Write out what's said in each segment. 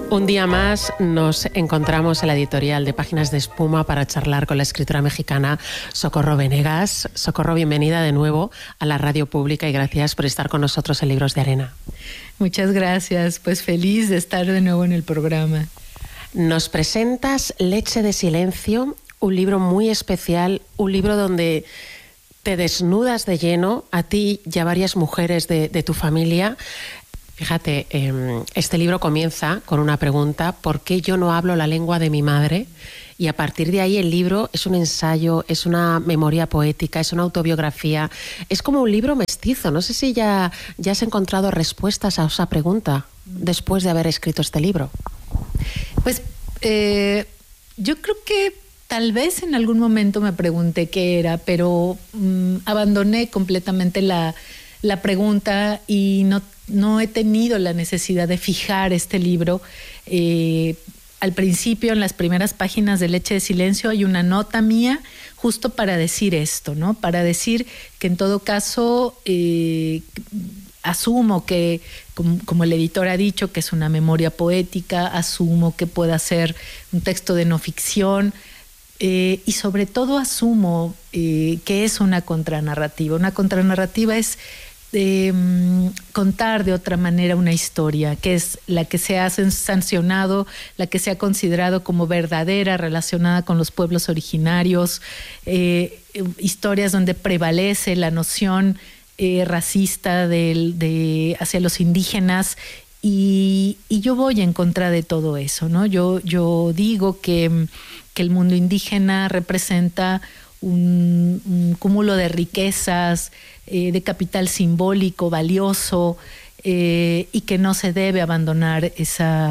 Un día más nos encontramos en la editorial de Páginas de Espuma para charlar con la escritora mexicana Socorro Venegas. Socorro, bienvenida de nuevo a la radio pública y gracias por estar con nosotros en Libros de Arena. Muchas gracias, pues feliz de estar de nuevo en el programa. Nos presentas Leche de Silencio, un libro muy especial, un libro donde te desnudas de lleno a ti y a varias mujeres de tu familia. Fíjate, este libro comienza con una pregunta: ¿por qué yo no hablo la lengua de mi madre? Y a partir de ahí el libro es un ensayo, es una memoria poética, es una autobiografía, es como un libro mestizo. No sé si ya has encontrado respuestas a esa pregunta después de haber escrito este libro. Pues yo creo que tal vez en algún momento me pregunté qué era, pero abandoné completamente la pregunta y no he tenido la necesidad de fijar este libro. Al principio, en las primeras páginas de Leche de Silencio, hay una nota mía justo para decir esto, ¿no? Para decir que en todo caso asumo que, como el editor ha dicho, que es una memoria poética, asumo que pueda ser un texto de no ficción, y sobre todo asumo que es una contranarrativa. Una contranarrativa es contar de otra manera una historia, que es la que se ha sancionado, la que se ha considerado como verdadera, relacionada con los pueblos originarios, historias donde prevalece la noción racista hacia los indígenas, y yo voy en contra de todo eso, ¿no? Yo digo que el mundo indígena representa un cúmulo de riquezas, de capital simbólico valioso, y que no se debe abandonar ese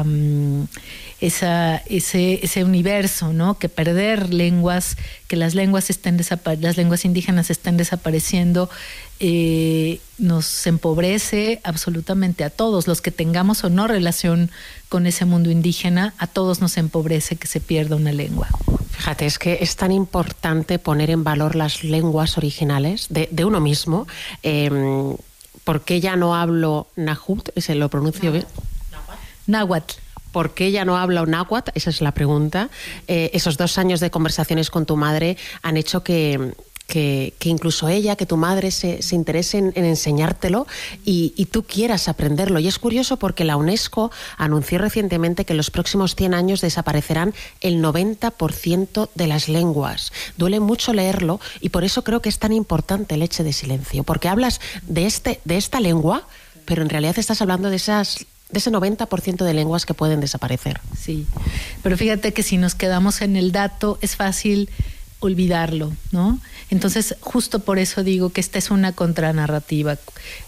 universo, ¿no? Que perder lenguas, que las lenguas indígenas estén desapareciendo, nos empobrece absolutamente a todos. Los que tengamos o no relación con ese mundo indígena, a todos nos empobrece que se pierda una lengua. Fíjate, es que es tan importante poner en valor las lenguas originales de uno mismo. ¿Por qué ya no hablo náhuatl? ¿Se lo pronuncio bien? Náhuatl. ¿Por qué ya no hablo náhuatl? Esa es la pregunta. Esos 2 años de conversaciones con tu madre han hecho que incluso ella, que tu madre se interese en enseñártelo y tú quieras aprenderlo. Y es curioso porque la UNESCO anunció recientemente que en los próximos 100 años desaparecerán el 90% de las lenguas. Duele mucho leerlo y por eso creo que es tan importante Leche de Silencio, porque hablas de esta lengua, pero en realidad estás hablando de ese 90% de lenguas que pueden desaparecer. Sí, pero fíjate que si nos quedamos en el dato es fácil olvidarlo, ¿no? Entonces, justo por eso digo que esta es una contranarrativa.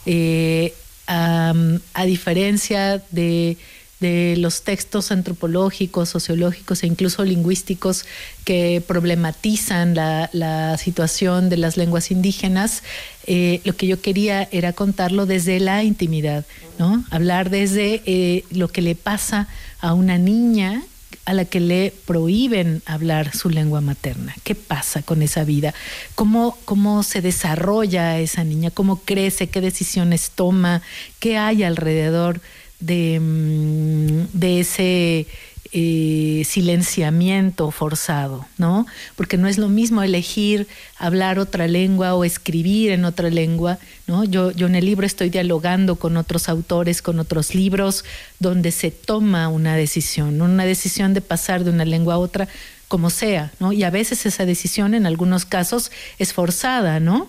A diferencia de los textos antropológicos, sociológicos e incluso lingüísticos que problematizan la situación de las lenguas indígenas, lo que yo quería era contarlo desde la intimidad, ¿no? Hablar desde lo que le pasa a una niña a la que le prohíben hablar su lengua materna. ¿Qué pasa con esa vida? ¿Cómo se desarrolla esa niña? ¿Cómo crece? ¿Qué decisiones toma? ¿Qué hay alrededor de ese silenciamiento forzado, ¿no? Porque no es lo mismo elegir hablar otra lengua o escribir en otra lengua, ¿no? Yo en el libro estoy dialogando con otros autores, con otros libros, donde se toma una decisión de pasar de una lengua a otra, como sea, ¿no? Y a veces esa decisión, en algunos casos, es forzada, ¿no?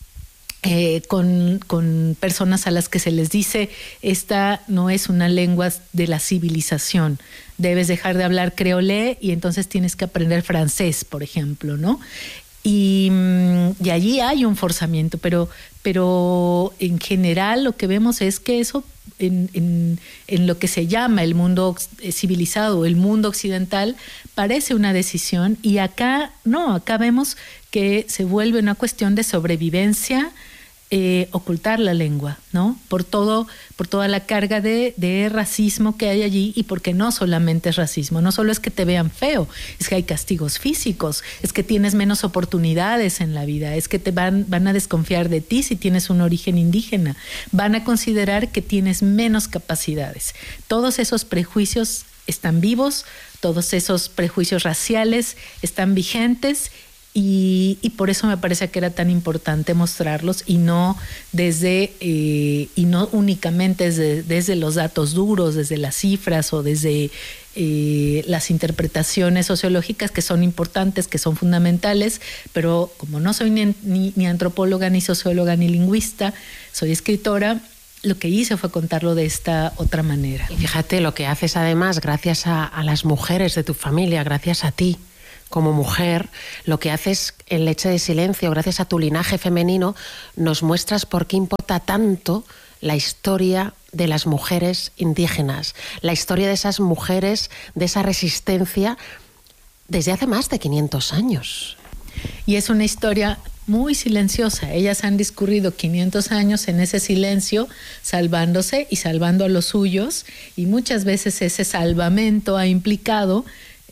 Con personas a las que se les dice: esta no es una lengua de la civilización, debes dejar de hablar creolé y entonces tienes que aprender francés, por ejemplo, ¿no? Y allí hay un forzamiento, pero en general lo que vemos es que eso en lo que se llama el mundo civilizado, el mundo occidental, parece una decisión, y acá no, acá vemos que se vuelve una cuestión de sobrevivencia, ocultar la lengua, ¿no? Por toda la carga de racismo que hay allí, y porque no solamente es racismo, no solo es que te vean feo, es que hay castigos físicos, es que tienes menos oportunidades en la vida, es que te van a desconfiar de ti si tienes un origen indígena, van a considerar que tienes menos capacidades. Todos esos prejuicios están vivos, todos esos prejuicios raciales están vigentes. Y por eso me parece que era tan importante mostrarlos y no únicamente desde los datos duros, desde las cifras o desde las interpretaciones sociológicas, que son importantes, que son fundamentales, pero como no soy ni antropóloga, ni socióloga, ni lingüista, soy escritora. Lo que hice fue contarlo de esta otra manera. Y fíjate lo que haces además, gracias a las mujeres de tu familia, gracias a ti. Como mujer, lo que haces en Leche de Silencio, gracias a tu linaje femenino, nos muestras por qué importa tanto la historia de las mujeres indígenas, la historia de esas mujeres, de esa resistencia desde hace más de 500 años. Y es una historia muy silenciosa. Ellas han discurrido 500 años en ese silencio, salvándose y salvando a los suyos, y muchas veces ese salvamento ha implicado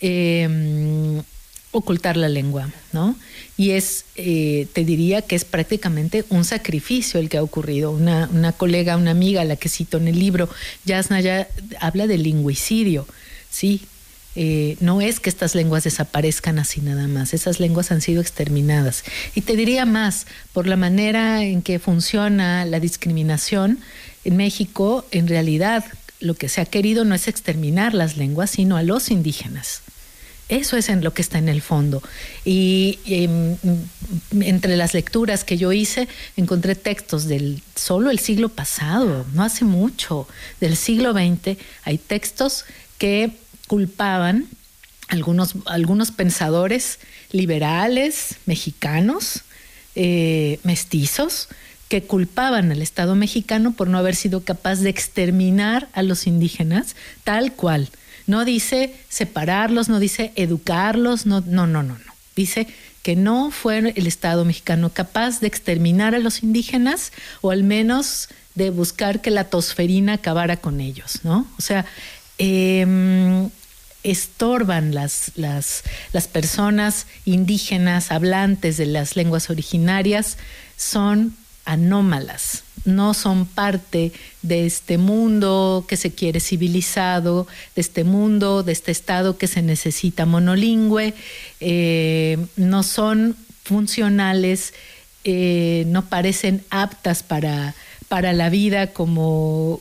ocultar la lengua, ¿no? Y te diría que es prácticamente un sacrificio el que ha ocurrido. Una colega, una amiga a la que cito en el libro, Yasna, ya habla de lingüicidio, ¿sí? No es que estas lenguas desaparezcan así nada más, esas lenguas han sido exterminadas. Y te diría más, por la manera en que funciona la discriminación en México, en realidad lo que se ha querido no es exterminar las lenguas, sino a los indígenas. Eso es en lo que está en el fondo. Y entre las lecturas que yo hice, encontré textos solo el siglo pasado, no hace mucho, del siglo XX. Hay textos que culpaban algunos pensadores liberales, mexicanos, mestizos, que culpaban al Estado mexicano por no haber sido capaz de exterminar a los indígenas tal cual. No dice separarlos, no dice educarlos, no. Dice que no fue el Estado mexicano capaz de exterminar a los indígenas, o al menos de buscar que la tosferina acabara con ellos, ¿no? O sea, estorban las personas indígenas hablantes de las lenguas originarias, son anómalas, no son parte de este mundo que se quiere civilizado, de este mundo, de este Estado que se necesita monolingüe, no son funcionales, no parecen aptas para la vida como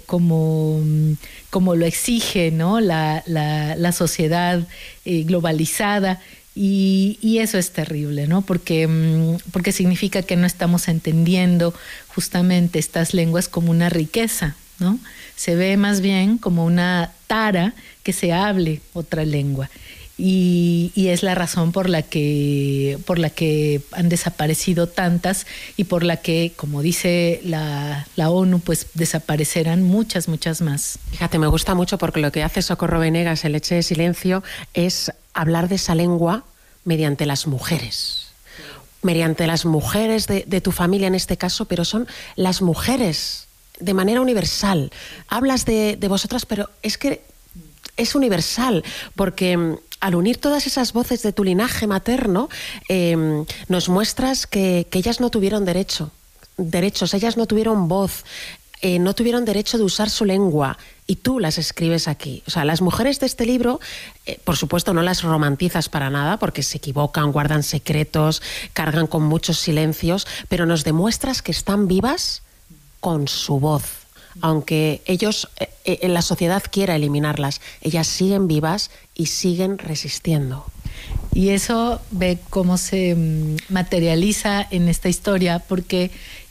lo exige, ¿no? la sociedad globalizada. Y eso es terrible, ¿no? Porque significa que no estamos entendiendo justamente estas lenguas como una riqueza, ¿no? Se ve más bien como una tara que se hable otra lengua. Y es la razón por la que han desaparecido tantas, y por la que, como dice la ONU, pues desaparecerán muchas más. Fíjate, me gusta mucho porque lo que hace Socorro Venegas en Leche de Silencio es hablar de esa lengua mediante las mujeres. Mediante las mujeres de tu familia en este caso, pero son las mujeres de manera universal. Hablas de vosotras, pero es que es universal, porque al unir todas esas voces de tu linaje materno, nos muestras que ellas no tuvieron derechos, ellas no tuvieron voz, no tuvieron derecho de usar su lengua, y tú las escribes aquí. O sea, las mujeres de este libro, por supuesto, no las romantizas para nada, porque se equivocan, guardan secretos, cargan con muchos silencios, pero nos demuestras que están vivas con su voz. Aunque ellos, en la sociedad quiera eliminarlas, ellas siguen vivas y siguen resistiendo. Y eso ve cómo se materializa en esta historia, porque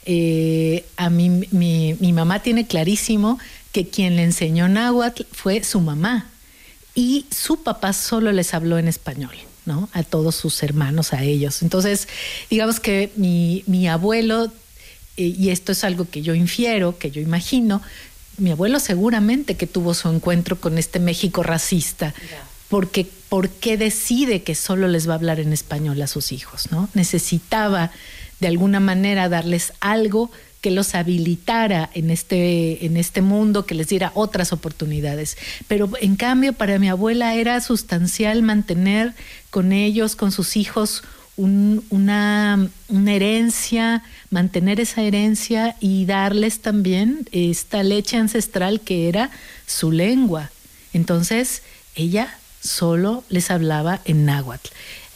a mí mi mamá tiene clarísimo que quien le enseñó náhuatl fue su mamá, y su papá solo les habló en español, ¿no? A todos sus hermanos, a ellos. Entonces, digamos que mi abuelo, y esto es algo que yo infiero, que yo imagino, mi abuelo seguramente que tuvo su encuentro con este México racista, porque ¿por qué decide que solo les va a hablar en español a sus hijos, ¿no? Necesitaba de alguna manera darles algo que los habilitara en este mundo, que les diera otras oportunidades. Pero en cambio para mi abuela era sustancial mantener con ellos, con sus hijos, una herencia, mantener esa herencia y darles también esta leche ancestral que era su lengua. Entonces, ella solo les hablaba en náhuatl.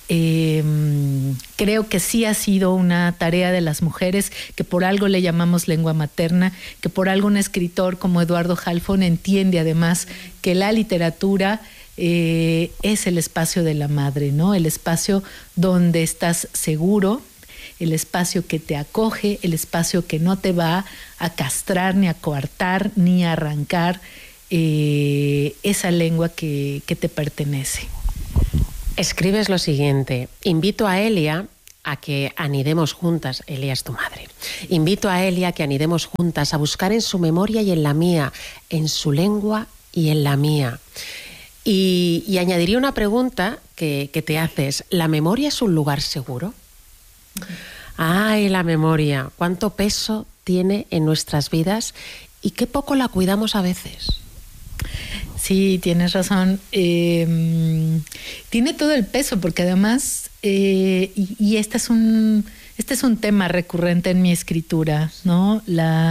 Creo que sí ha sido una tarea de las mujeres, que por algo le llamamos lengua materna, que por algo un escritor como Eduardo Halfon entiende además que la literatura es el espacio de la madre, ¿no? El espacio donde estás seguro, el espacio que te acoge, el espacio que no te va a castrar, ni a coartar, ni a arrancar esa lengua que te pertenece. Escribes lo siguiente: invito a Elia a que anidemos juntas. Elia es tu madre. Invito a Elia a que anidemos juntas, a buscar en su memoria y en la mía, en su lengua y en la mía. Y añadiría una pregunta que te haces: ¿la memoria es un lugar seguro? Ay, la memoria, cuánto peso tiene en nuestras vidas y qué poco la cuidamos a veces. Sí, tienes razón. Tiene todo el peso, porque además, y este es un tema recurrente en mi escritura, ¿no?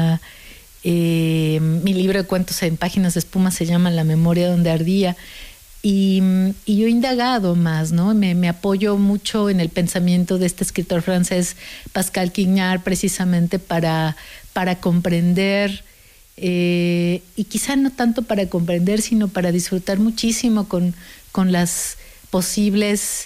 Mi libro de cuentos en páginas de espuma se llama La memoria donde ardía. Y yo he indagado más, ¿no? Me apoyo mucho en el pensamiento de este escritor francés, Pascal Quignard, precisamente para comprender. Y quizá no tanto para comprender, sino para disfrutar muchísimo con los posibles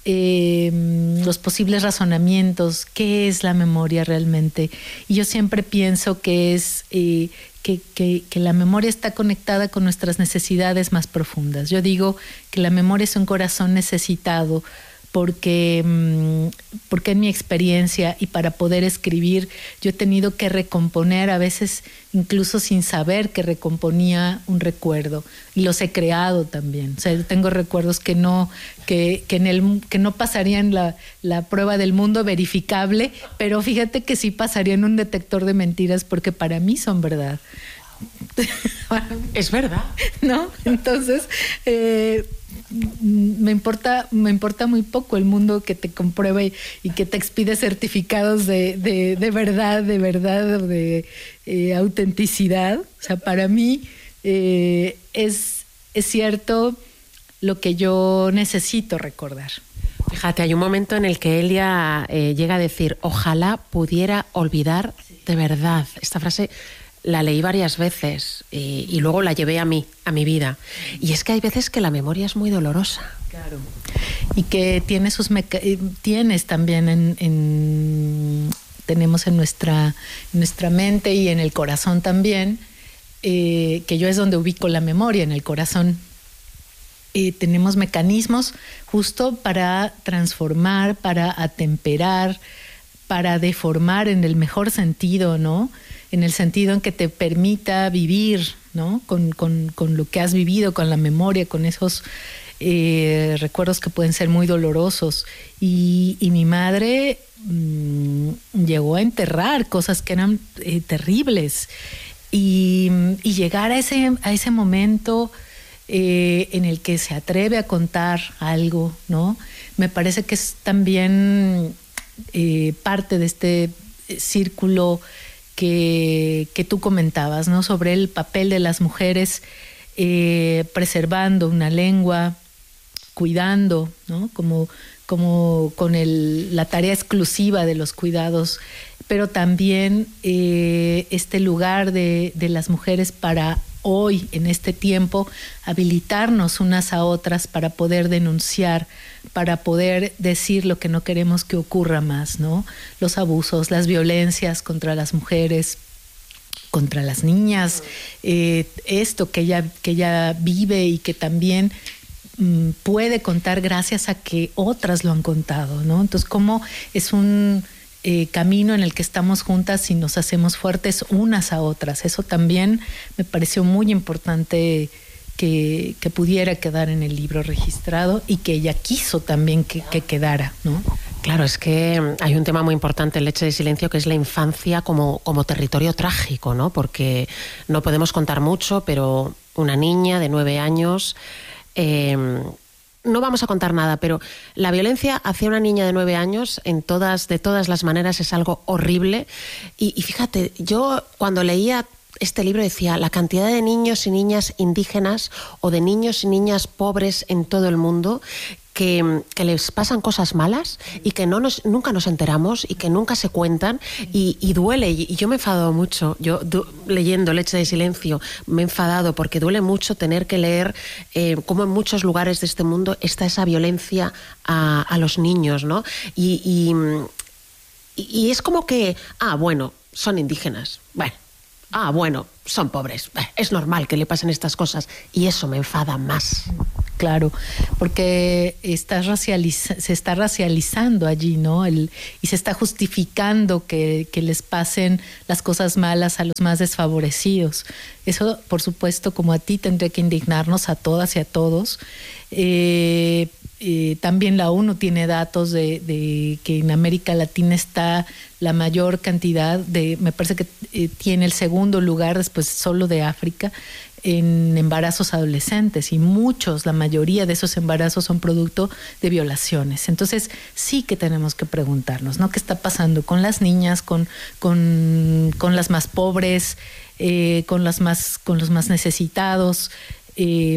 razonamientos. ¿Qué es la memoria realmente? Y yo siempre pienso que es que la memoria está conectada con nuestras necesidades más profundas. Yo digo que la memoria es un corazón necesitado, porque en mi experiencia y para poder escribir yo he tenido que recomponer, a veces incluso sin saber que recomponía un recuerdo, y los he creado también. O sea, yo tengo recuerdos que no pasarían la prueba del mundo verificable, pero fíjate que sí pasarían un detector de mentiras, porque para mí son verdad. Es verdad, ¿no? Entonces me importa muy poco el mundo que te comprueba y que te expide certificados de verdad, de autenticidad. O sea, para mí es cierto lo que yo necesito recordar. Fíjate, hay un momento en el que Elia llega a decir: ojalá pudiera olvidar de verdad. Esta frase la leí varias veces y luego la llevé a mi vida. Y es que hay veces que la memoria es muy dolorosa. Claro. Y que tiene tienes también tenemos en nuestra mente y en el corazón también, que yo es donde ubico la memoria, en el corazón. Tenemos mecanismos justo para transformar, para atemperar, para deformar en el mejor sentido, ¿no? En el sentido en que te permita vivir, ¿no? Con lo que has vivido, con la memoria, con esos recuerdos que pueden ser muy dolorosos. Y mi madre llegó a enterrar cosas que eran terribles. Y llegar a ese momento en el que se atreve a contar algo, ¿no? Me parece que es también parte de este círculo que tú comentabas, ¿no? Sobre el papel de las mujeres preservando una lengua, cuidando, ¿no? Como con la tarea exclusiva de los cuidados, pero también este lugar de las mujeres para hoy, en este tiempo, habilitarnos unas a otras para poder denunciar, para poder decir lo que no queremos que ocurra más, ¿no? Los abusos, las violencias contra las mujeres, contra las niñas, esto que ella vive y que también puede contar gracias a que otras lo han contado, ¿no? Entonces, cómo es un camino en el que estamos juntas y nos hacemos fuertes unas a otras. Eso también me pareció muy importante que pudiera quedar en el libro registrado y que ella quiso también que quedara, ¿no? Claro, es que hay un tema muy importante en Leche de Silencio, que es la infancia como territorio trágico, ¿no? Porque no podemos contar mucho, pero una niña de 9 años... no vamos a contar nada, pero la violencia hacia una niña de 9 años de todas las maneras es algo horrible. Y fíjate, yo cuando leía este libro decía la cantidad de niños y niñas indígenas o de niños y niñas pobres en todo el mundo que les pasan cosas malas y que nunca nos enteramos y que nunca se cuentan y duele. Y yo me he enfadado mucho. Yo leyendo Leche de Silencio me he enfadado porque duele mucho tener que leer cómo en muchos lugares de este mundo está esa violencia a los niños, ¿no? Y es como que, bueno, son indígenas. Bueno, son pobres. Es normal que le pasen estas cosas y eso me enfada más. Claro, porque se está racializando allí, ¿no? Y se está justificando que les pasen las cosas malas a los más desfavorecidos. Eso, por supuesto, como a ti, tendría que indignarnos a todas y a todos. También la ONU tiene datos de que en América Latina está la mayor cantidad me parece que tiene el segundo lugar después solo de África, en embarazos adolescentes, y la mayoría de esos embarazos son producto de violaciones. Entonces sí que tenemos que preguntarnos, ¿no? ¿Qué está pasando con las niñas, con las más pobres, con los más necesitados? Y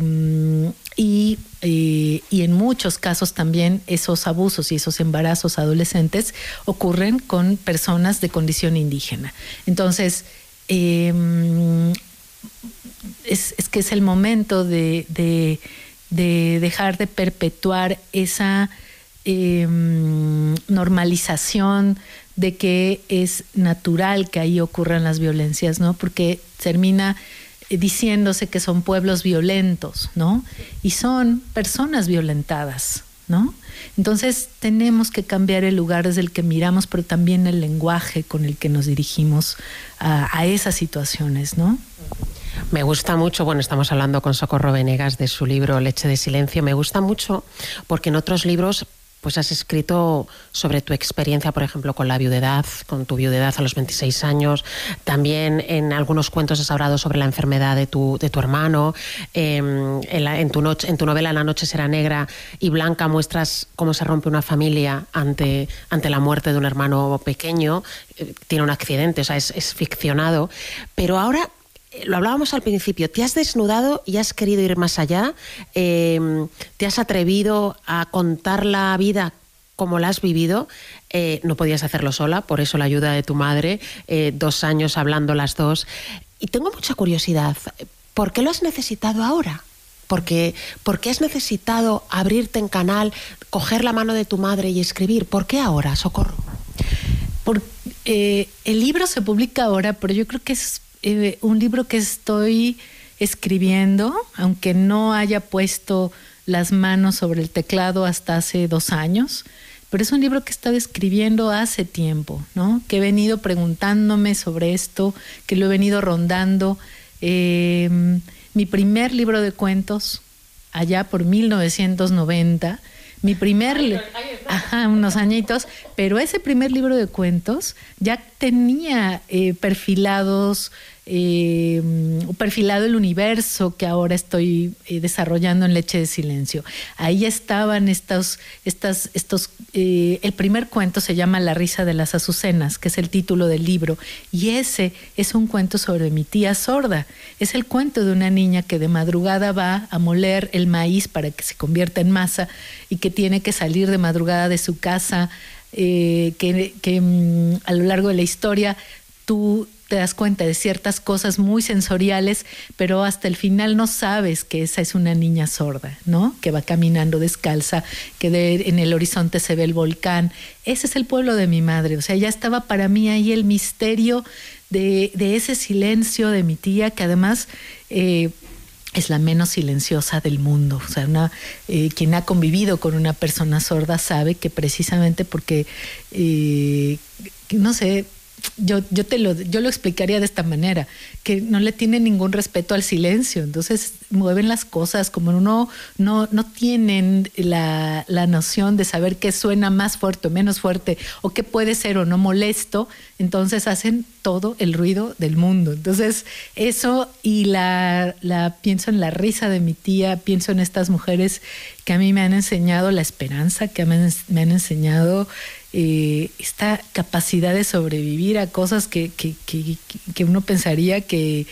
en muchos casos también esos abusos y esos embarazos adolescentes ocurren con personas de condición indígena. Entonces, es que es el momento de dejar de perpetuar esa normalización de que es natural que ahí ocurran las violencias, ¿no? Porque termina diciéndose que son pueblos violentos, ¿no? Y son personas violentadas, ¿no? Entonces tenemos que cambiar el lugar desde el que miramos, pero también el lenguaje con el que nos dirigimos a esas situaciones, ¿no? Me gusta mucho, estamos hablando con Socorro Venegas de su libro Leche de Silencio. Me gusta mucho porque en otros libros pues has escrito sobre tu experiencia, por ejemplo, con tu viudedad a los 26 años. También en algunos cuentos has hablado sobre la enfermedad de tu hermano. En tu novela La noche será negra y blanca muestras cómo se rompe una familia ante la muerte de un hermano pequeño. Tiene un accidente, o sea, es ficcionado. Pero ahora, lo hablábamos al principio, te has desnudado y has querido ir más allá, te has atrevido a contar la vida como la has vivido. No podías hacerlo sola, por eso la ayuda de tu madre, 2 años hablando las dos. Y tengo mucha curiosidad, ¿por qué lo has necesitado ahora? ¿Por qué has necesitado abrirte en canal, coger la mano de tu madre y escribir? ¿Por qué ahora, Socorro? El libro se publica ahora, pero yo creo que es un libro que estoy escribiendo, aunque no haya puesto las manos sobre el teclado hasta hace 2 años, pero es un libro que he estado escribiendo hace tiempo, ¿no? Que he venido preguntándome sobre esto, que lo he venido rondando. Mi primer libro de cuentos, allá por 1990, unos añitos, pero ese primer libro de cuentos ya tenía perfilado el universo que ahora estoy desarrollando en Leche de Silencio. Ahí estaban el primer cuento se llama La risa de las azucenas, que es el título del libro, y ese es un cuento sobre mi tía sorda. Es el cuento de una niña que de madrugada va a moler el maíz para que se convierta en masa y que tiene que salir de madrugada de su casa, que a lo largo de la historia tú te das cuenta de ciertas cosas muy sensoriales, pero hasta el final no sabes que esa es una niña sorda, ¿no? Que va caminando descalza, que en el horizonte se ve el volcán. Ese es el pueblo de mi madre. O sea, ya estaba para mí ahí el misterio de ese silencio de mi tía, que además es la menos silenciosa del mundo. O sea, quien ha convivido con una persona sorda sabe que precisamente porque, no sé, yo lo explicaría de esta manera, que no le tienen ningún respeto al silencio, entonces mueven las cosas como no tienen la noción de saber qué suena más fuerte o menos fuerte, o qué puede ser o no molesto, entonces hacen todo el ruido del mundo. Entonces eso, y pienso en la risa de mi tía, pienso en estas mujeres que a mí me han enseñado la esperanza, que me han enseñado esta capacidad de sobrevivir a cosas que uno pensaría que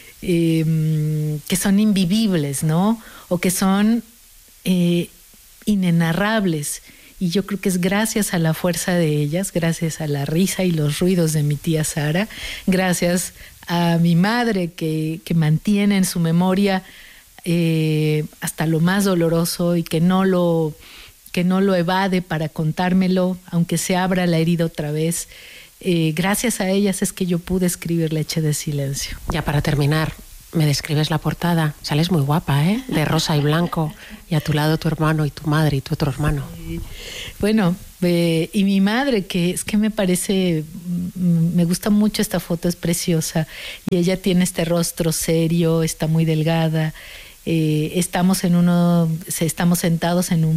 son invivibles, ¿no? O que son inenarrables. Y yo creo que es gracias a la fuerza de ellas, gracias a la risa y los ruidos de mi tía Sara, gracias a mi madre que mantiene en su memoria hasta lo más doloroso y que no lo evade para contármelo, aunque se abra la herida otra vez. Gracias a ellas es que yo pude escribir Leche de Silencio. Ya para terminar, me describes la portada. Sales muy guapa, ¿eh? De rosa y blanco. Y a tu lado tu hermano y tu madre y tu otro hermano. Bueno, y mi madre, que es que me parece, me gusta mucho esta foto, es preciosa. Y ella tiene este rostro serio, está muy delgada. Estamos sentados en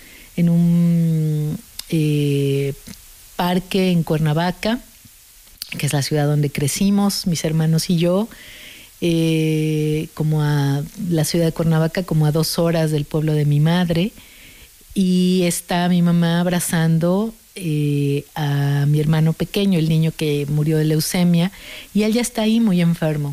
un parque en Cuernavaca, que es la ciudad donde crecimos, mis hermanos y yo. Como a la ciudad de Cuernavaca, como a 2 horas del pueblo de mi madre, y está mi mamá abrazando a mi hermano pequeño, el niño que murió de leucemia, y él ya está ahí muy enfermo.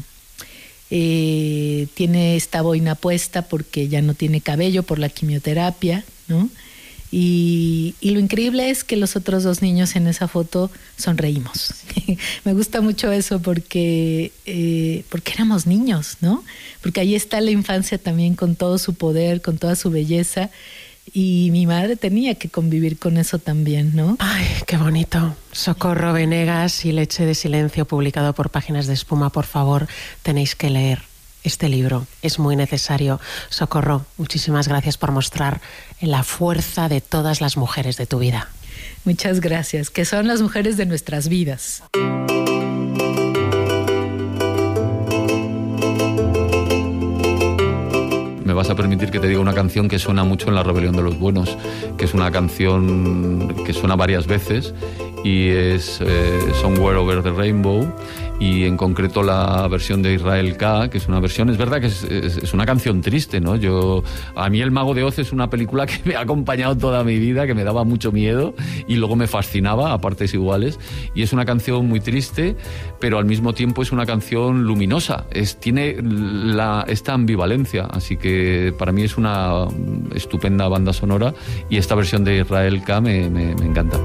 Tiene esta boina puesta porque ya no tiene cabello por la quimioterapia, ¿no? Y lo increíble es que los otros 2 niños en esa foto sonreímos. Me gusta mucho eso porque éramos niños, ¿no? Porque ahí está la infancia también con todo su poder, con toda su belleza. Y mi madre tenía que convivir con eso también, ¿no? Ay, qué bonito. Socorro Venegas y Leche de Silencio, publicado por Páginas de Espuma. Por favor, tenéis que leer este libro. Es muy necesario. Socorro, muchísimas gracias por mostrar la fuerza de todas las mujeres de tu vida. Muchas gracias, que son las mujeres de nuestras vidas. Me vas a permitir que te diga una canción que suena mucho en La Rebelión de los Buenos, que es una canción que suena varias veces y es Somewhere Over the Rainbow, y en concreto la versión de Israel K, que es una versión, es verdad que es una canción triste, ¿no? A mí El Mago de Oz es una película que me ha acompañado toda mi vida, que me daba mucho miedo y luego me fascinaba a partes iguales, y es una canción muy triste, pero al mismo tiempo es una canción luminosa, tiene esta ambivalencia, así que para mí es una estupenda banda sonora, y esta versión de Israel K me encanta.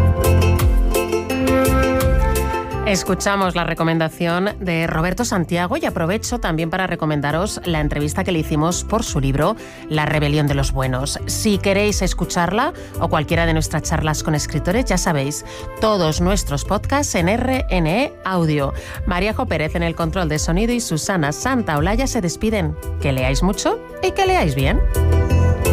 Escuchamos la recomendación de Roberto Santiago y aprovecho también para recomendaros la entrevista que le hicimos por su libro La Rebelión de los Buenos. Si queréis escucharla o cualquiera de nuestras charlas con escritores, ya sabéis, todos nuestros podcasts en RNE Audio. Maríajo Pérez en el control de sonido y Susana Santaolalla se despiden. Que leáis mucho y que leáis bien.